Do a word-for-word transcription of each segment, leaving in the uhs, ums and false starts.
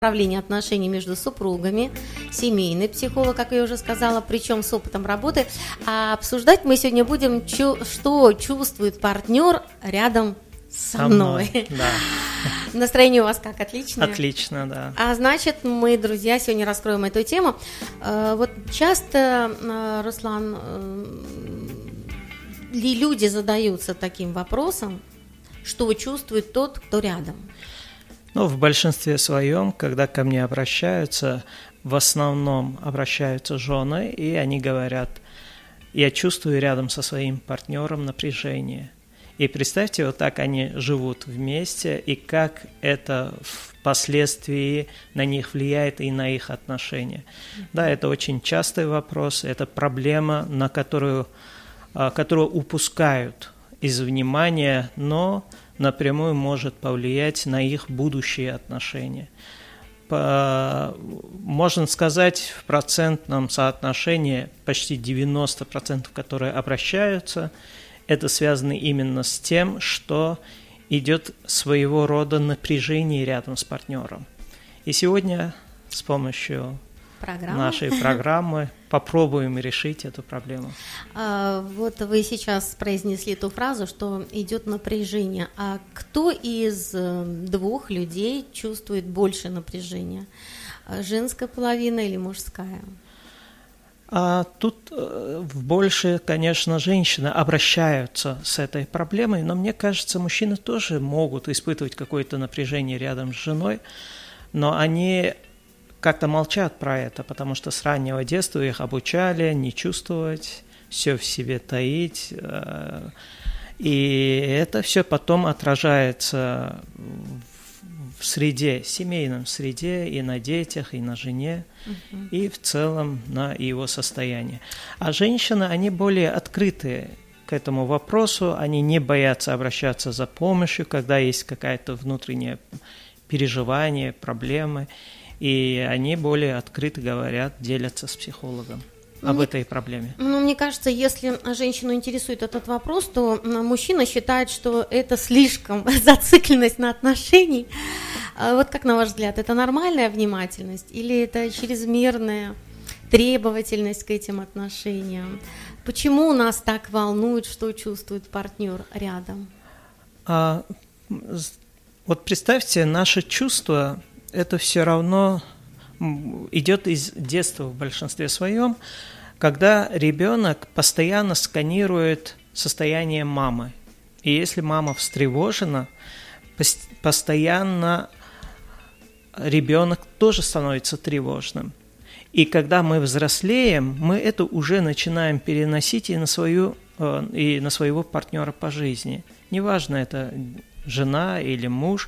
Управление отношений между супругами, семейный психолог, как я уже сказала, причем с опытом работы. А обсуждать мы сегодня будем, чу- что чувствует партнер рядом со, со мной. мной. Да. Настроение у вас как? Отличное? Отлично, да. А значит, мы, друзья, сегодня раскроем эту тему. Вот часто, Руслан, ли люди задаются таким вопросом, что чувствует тот, кто рядом? Ну, в большинстве своем, когда ко мне обращаются, в основном обращаются жены, и они говорят: я чувствую рядом со своим партнером напряжение. И представьте, вот так они живут вместе, и как это впоследствии на них влияет и на их отношения. Да, это очень частый вопрос, это проблема, на которую, которую упускают из внимания, но напрямую может повлиять на их будущие отношения. По, можно сказать, в процентном соотношении почти девяносто процентов, которые обращаются, это связано именно с тем, что идет своего рода напряжение рядом с партнером. И сегодня с помощью Программа. нашей программы попробуем решить эту проблему. А, вот вы сейчас произнесли ту фразу, что идет напряжение. А кто из двух людей чувствует больше напряжения? Женская половина или мужская? А тут больше, конечно, женщины обращаются с этой проблемой, но мне кажется, мужчины тоже могут испытывать какое-то напряжение рядом с женой, но они как-то молчат про это, потому что с раннего детства их обучали не чувствовать, все в себе таить, и это все потом отражается в среде, семейном среде, и на детях, и на жене, uh-huh. и в целом на его состоянии. А женщины, они более открытые к этому вопросу, они не боятся обращаться за помощью, когда есть какое-то внутреннее переживание, проблемы, и они более открыто говорят, делятся с психологом об мне, этой проблеме. Ну, мне кажется, если женщину интересует этот вопрос, то мужчина считает, что это слишком зацикленность на отношениях. Вот как, на ваш взгляд, это нормальная внимательность или это чрезмерная требовательность к этим отношениям? Почему нас так волнует, что чувствует партнер рядом? А, вот представьте, наше чувство – это все равно идет из детства в большинстве своем, когда ребенок постоянно сканирует состояние мамы. И если мама встревожена, постоянно ребенок тоже становится тревожным. И когда мы взрослеем, мы это уже начинаем переносить и на, свою, и на своего партнера по жизни. Неважно, это жена или муж.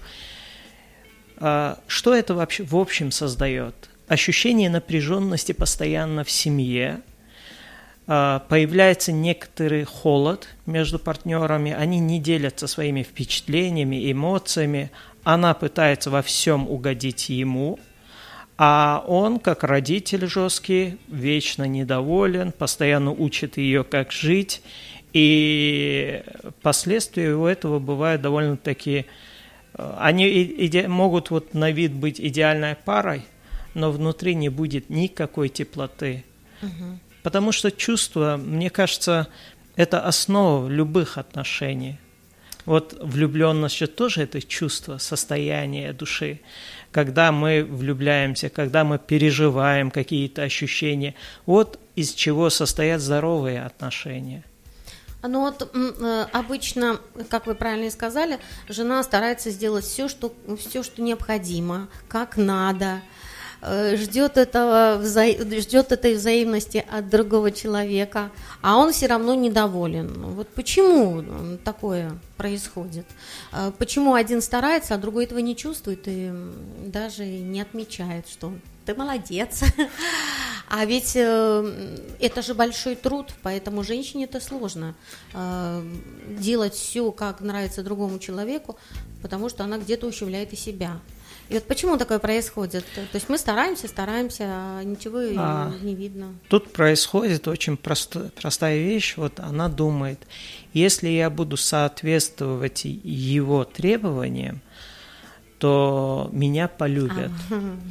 Что это вообще в общем создает? Ощущение напряженности постоянно в семье, появляется некоторый холод между партнерами, они не делятся своими впечатлениями, эмоциями, она пытается во всем угодить ему, а он, как родитель жесткий, вечно недоволен, постоянно учит ее, как жить, и последствия у этого бывают довольно-таки... Они иде- могут вот на вид быть идеальной парой, но внутри не будет никакой теплоты. Угу. Потому что чувство, мне кажется, это основа любых отношений. Вот влюбленность же тоже это чувство, состояние души. Когда мы влюбляемся, когда мы переживаем какие-то ощущения, вот из чего состоят здоровые отношения. Ну вот обычно, как вы правильно сказали, жена старается сделать все, что, все, что необходимо, как надо, ждет, этого, ждет этой взаимности от другого человека, а он все равно недоволен. Вот почему такое происходит? Почему один старается, а другой этого не чувствует и даже не отмечает, что ты молодец. А ведь э, это же большой труд, поэтому женщине это сложно э, делать все, как нравится другому человеку, потому что она где-то ущемляет и себя. И вот почему такое происходит? То есть мы стараемся, стараемся, а ничего а, не видно. Тут происходит очень просто, простая вещь. Вот она думает, если я буду соответствовать его требованиям, что меня полюбят. Ага.